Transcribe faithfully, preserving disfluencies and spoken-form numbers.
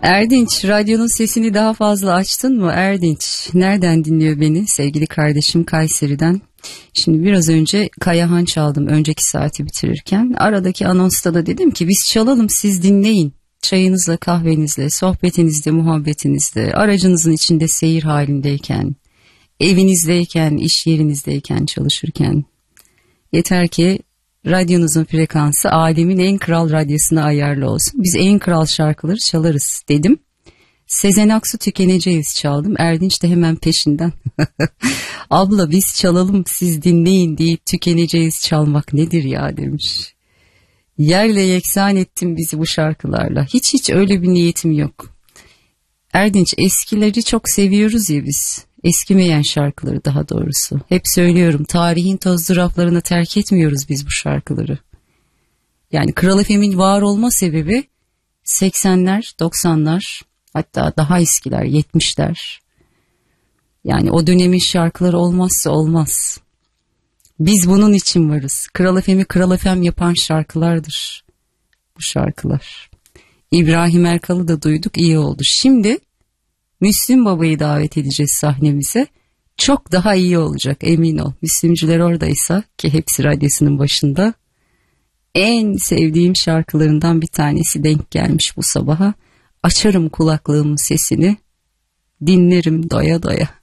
Erdinç, radyonun sesini daha fazla açtın mı Erdinç? Nereden dinliyor beni? Sevgili kardeşim Kayseri'den. Şimdi biraz önce Kayahan çaldım önceki saati bitirirken. Aradaki anonsta da dedim ki biz çalalım siz dinleyin. Çayınızla, kahvenizle, sohbetinizle, muhabbetinizle, aracınızın içinde seyir halindeyken, evinizdeyken, iş yerinizdeyken, çalışırken. Yeter ki radyonuzun frekansı alemin en kral radyosuna ayarlı olsun. Biz en kral şarkıları çalarız dedim. Sezen Aksu Tükeneceğiz çaldım. Erdinç de hemen peşinden. Abla biz çalalım siz dinleyin deyip tükeneceğiz çalmak nedir ya demiş. Yerle yeksan ettin bizi bu şarkılarla. Hiç hiç öyle bir niyetim yok. Erdinç eskileri çok seviyoruz ya biz. Eskimeyen şarkıları daha doğrusu. Hep söylüyorum tarihin tozlu raflarına terk etmiyoruz biz bu şarkıları. Yani Kral F M'in var olma sebebi seksenler, doksanlar hatta daha eskiler yetmişler. Yani o dönemin şarkıları olmazsa olmaz. Biz bunun için varız. Kral F M'i Kral F M yapan şarkılardır bu şarkılar. İbrahim Erkal'ı da duyduk iyi oldu. Şimdi Müslüm Baba'yı davet edeceğiz sahnemize. Çok daha iyi olacak emin ol. Müslümcüler oradaysa ki hepsi radyosunun başında. En sevdiğim şarkılarından bir tanesi denk gelmiş bu sabaha. Açarım kulaklığımın sesini, dinlerim doya doya.